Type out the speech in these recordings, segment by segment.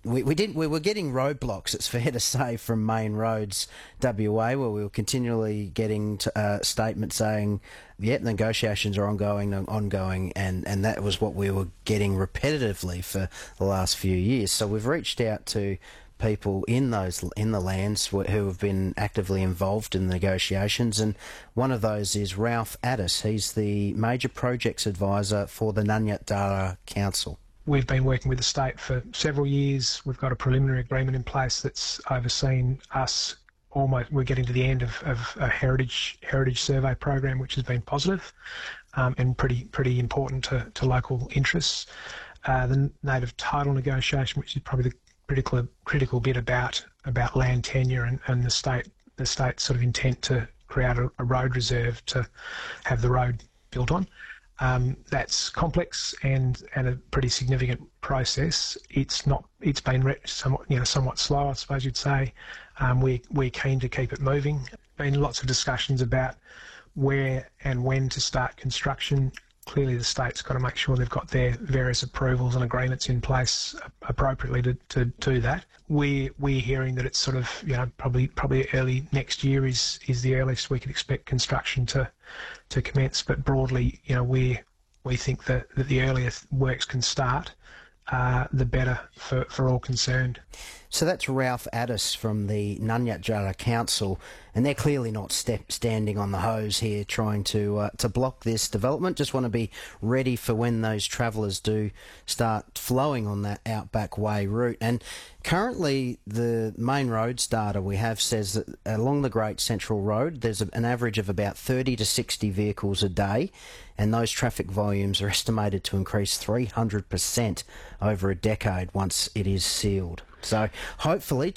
we were getting roadblocks, it's fair to say, from Main Roads WA, where we were continually getting statements saying, the negotiations are ongoing, and that was what we were getting repetitively for the last few years. So we've reached out to people in the lands who have been actively involved in the negotiations, and one of those is Ralph Addis. He's the Major Projects Advisor for the Nunyat Dara Council. We've been working with the state for several years. We've got a preliminary agreement in place that's overseen us almost. We're getting to the end of a heritage survey program, which has been positive, and pretty important to local interests. The native title negotiation, which is probably the critical bit about land tenure and the state's sort of intent to create a road reserve to have the road built on. That's complex and a pretty significant process. It's been somewhat slow, I suppose you'd say. We're keen to keep it moving. Been lots of discussions about where and when to start construction. Clearly the state's got to make sure they've got their various approvals and agreements in place appropriately to do that. We're hearing that it's sort of, probably early next year is the earliest we can expect construction to commence. But broadly, we think that the earlier works can start, the better for all concerned. So that's Ralph Addis from the Nunyat Dara Council, and they're clearly not standing on the hose here trying to block this development. Just want to be ready for when those travellers do start flowing on that Outback Way route. And currently the Main Roads data we have says that along the Great Central Road there's an average of about 30 to 60 vehicles a day, and those traffic volumes are estimated to increase 300% over a decade once it is sealed. So hopefully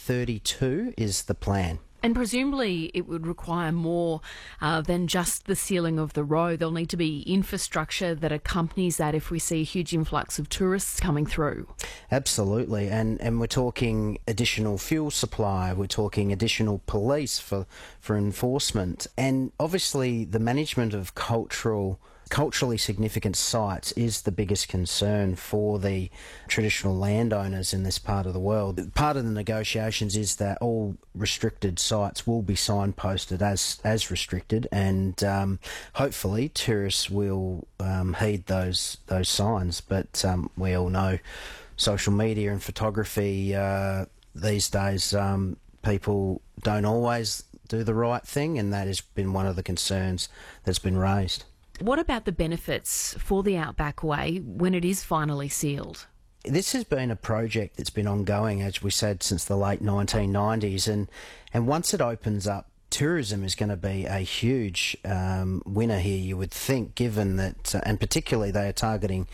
2032 is the plan. And presumably it would require more than just the sealing of the road. There'll need to be infrastructure that accompanies that if we see a huge influx of tourists coming through. Absolutely. And we're talking additional fuel supply, we're talking additional police for enforcement. And obviously the management of culturally significant sites is the biggest concern for the traditional landowners in this part of the world. Part of the negotiations is that all restricted sites will be signposted as restricted, and hopefully tourists will heed those signs. But we all know social media and photography these days, people don't always do the right thing, and that has been one of the concerns that's been raised. What about the benefits for the Outback Way when it is finally sealed? This has been a project that's been ongoing, as we said, since the late 1990s, and once it opens up, tourism is going to be a huge winner here, you would think, given that, and particularly they are targeting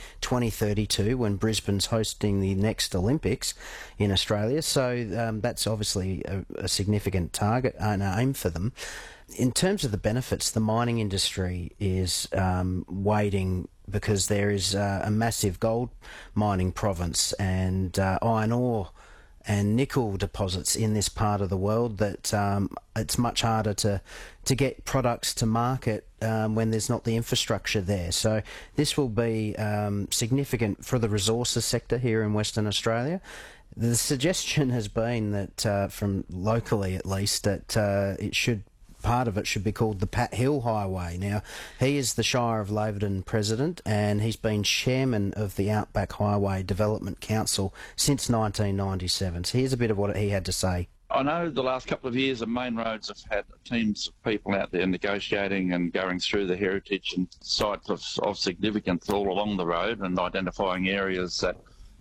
2032 when Brisbane's hosting the next Olympics in Australia, so that's obviously a significant target and aim for them. In terms of the benefits, the mining industry is waiting because there is a massive gold mining province and iron ore and nickel deposits in this part of the world that it's much harder to get products to market when there's not the infrastructure there. So this will be significant for the resources sector here in Western Australia. The suggestion has been that, from locally at least, that part of it should be called the Pat Hill Highway. Now, he is the Shire of Laverton president, and he's been chairman of the Outback Highway Development Council since 1997. So here's a bit of what he had to say. I know the last couple of years the Main Roads have had teams of people out there negotiating and going through the heritage and sites of significance all along the road and identifying areas that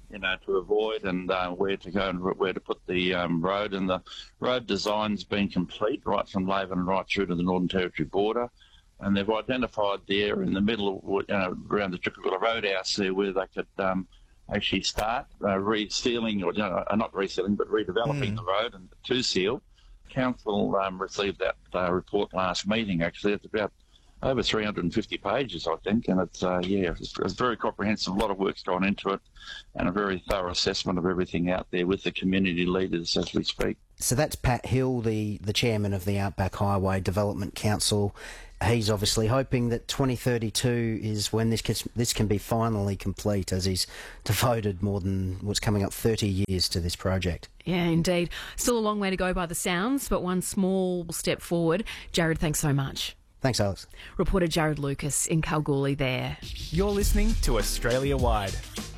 to avoid and where to go and where to put the road. And the road design's been complete right from Laverton right through to the Northern Territory border. And they've identified the area in the middle, around the Trickle Roadhouse there, where they could actually start resealing, or not resealing, but redeveloping the road and to seal. Council received that report last meeting. Actually, it's about over 350 pages, I think, and it's very comprehensive. A lot of work's gone into it, and a very thorough assessment of everything out there with the community leaders as we speak. So that's Pat Hill, the chairman of the Outback Highway Development Council, he's obviously hoping that 2032 is when this can be finally complete, as he's devoted more than what's coming up 30 years to this project. Yeah, indeed. Still a long way to go by the sounds, but one small step forward. Jared, thanks so much. Thanks, Alex. Reporter Jared Lucas in Kalgoorlie there. You're listening to Australia Wide.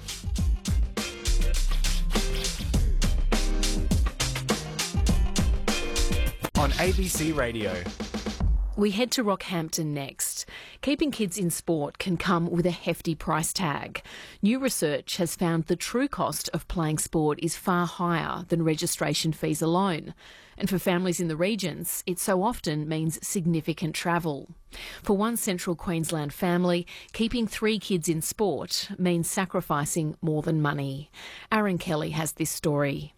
On ABC Radio. We head to Rockhampton next. Keeping kids in sport can come with a hefty price tag. New research has found the true cost of playing sport is far higher than registration fees alone. And for families in the regions, it so often means significant travel. For one Central Queensland family, keeping 3 kids in sport means sacrificing more than money. Aaron Kelly has this story.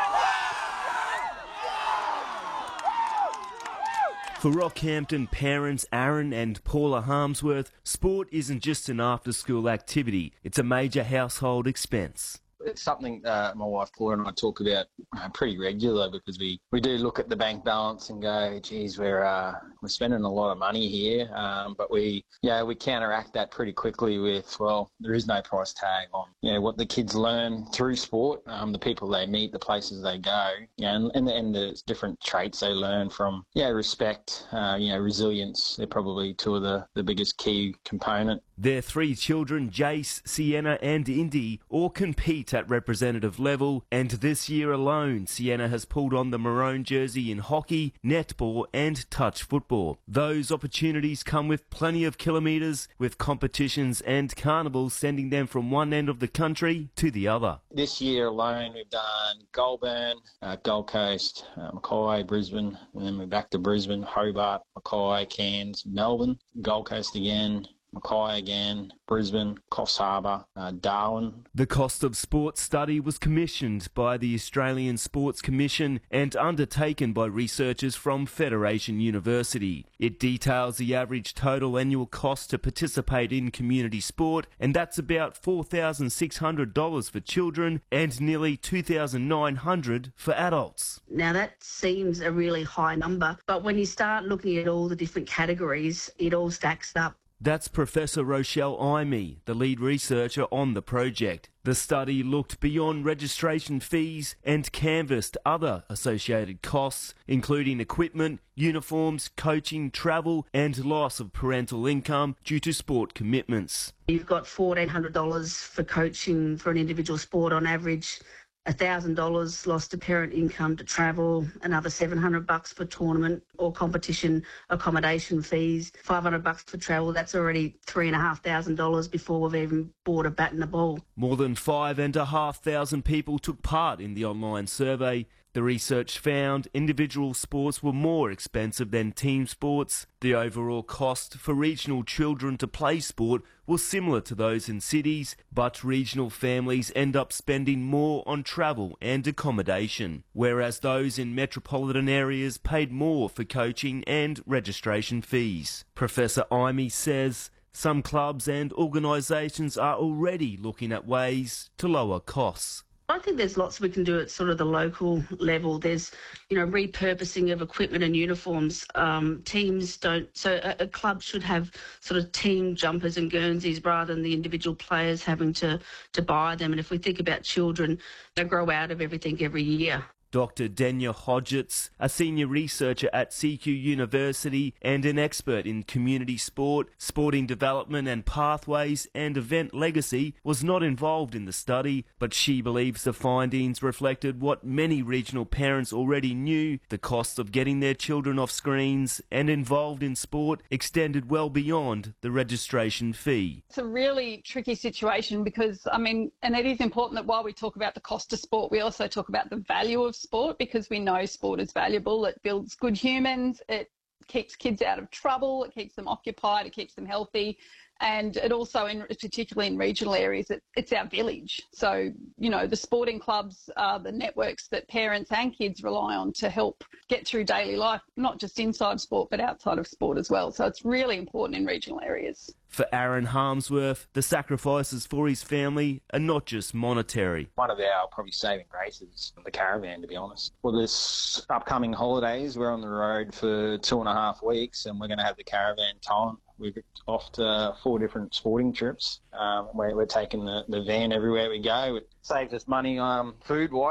For Rockhampton parents Aaron and Paula Harmsworth, sport isn't just an after-school activity, it's a major household expense. It's something my wife Paula and I talk about pretty regularly, because we do look at the bank balance and go, geez, we're spending a lot of money here, but we counteract that pretty quickly with, well, there is no price tag on what the kids learn through sport, the people they meet, the places they go, and the different traits they learn from respect, resilience. They're probably two of the biggest key component. Their 3 children, Jace, Sienna and Indy, all compete at representative level, and this year alone Sienna has pulled on the maroon jersey in hockey, netball and touch football. Those opportunities come with plenty of kilometres, with competitions and carnivals sending them from one end of the country to the other. This year alone we've done Goulburn, Gold Coast, Mackay, Brisbane, and then we're back to Brisbane, Hobart, Mackay, Cairns, Melbourne, Gold Coast again, Mackay again, Brisbane, Coffs Harbour, Darwin. The Cost of Sport study was commissioned by the Australian Sports Commission and undertaken by researchers from Federation University. It details the average total annual cost to participate in community sport, and that's about $4,600 for children and nearly $2,900 for adults. Now that seems a really high number, but when you start looking at all the different categories, it all stacks up. That's Professor Rochelle Imey, the lead researcher on the project. The study looked beyond registration fees and canvassed other associated costs, including equipment, uniforms, coaching, travel and loss of parental income due to sport commitments. You've got $1,400 for coaching for an individual sport on average, $1,000 lost to parent income to travel, another $700 for tournament or competition accommodation fees, $500 for travel. That's already $3,500 before we've even bought a bat and a ball. More than 5,500 people took part in the online survey. The research found individual sports were more expensive than team sports. The overall cost for regional children to play sport was similar to those in cities, but regional families end up spending more on travel and accommodation, whereas those in metropolitan areas paid more for coaching and registration fees. Professor Imey says some clubs and organisations are already looking at ways to lower costs. I think there's lots we can do at sort of the local level. There's, repurposing of equipment and uniforms. Teams don't, so a club should have sort of team jumpers and Guernseys rather than the individual players having to buy them. And if we think about children, they grow out of everything every year. Dr. Denya Hodgetts, a senior researcher at CQ University and an expert in community sport, sporting development and pathways and event legacy, was not involved in the study, but she believes the findings reflected what many regional parents already knew: the cost of getting their children off screens and involved in sport extended well beyond the registration fee. It's a really tricky situation because, and it is important that while we talk about the cost of sport, we also talk about the value of sport, because we know sport is valuable. It builds good humans, it keeps kids out of trouble, it keeps them occupied, it keeps them healthy, and it also, particularly in regional areas, it's our village. So, the sporting clubs are the networks that parents and kids rely on to help get through daily life, not just inside sport but outside of sport as well. So it's really important in regional areas. For Aaron Harmsworth, the sacrifices for his family are not just monetary. One of our probably saving graces, the caravan, to be honest. For this upcoming holidays, we're on the road for 2.5 weeks and we're going to have the caravan towing. We're off to 4 different sporting trips. We're taking the van everywhere we go. It saves us money food-wise.